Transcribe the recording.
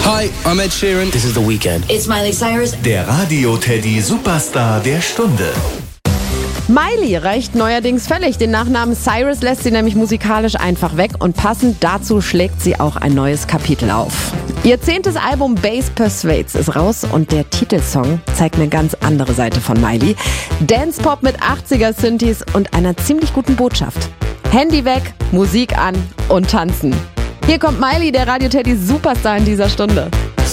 Hi, I'm Ed Sheeran. This is The Weeknd. It's Miley Cyrus. Der Radio-Teddy Superstar der Stunde. Miley reicht neuerdings völlig. Den Nachnamen Cyrus lässt sie nämlich musikalisch einfach weg und passend dazu schlägt sie auch ein neues Kapitel auf. Ihr 10. Album Bass Persuades ist raus und der Titelsong zeigt eine ganz andere Seite von Miley. Dance-Pop mit 80er-Synthes und einer ziemlich guten Botschaft. Handy weg, Musik an und tanzen. Hier kommt Miley, der Radio-Teddy Superstar in dieser Stunde.